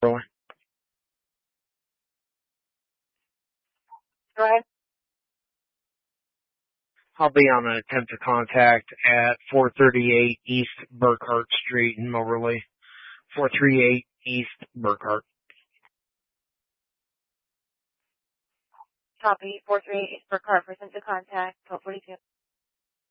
Really? Go ahead. I'll be on an attempt to contact at 438 East Burkhart Street in Moberly. 438 East Burkhart. Copy. 438 for car person to contact. 1242.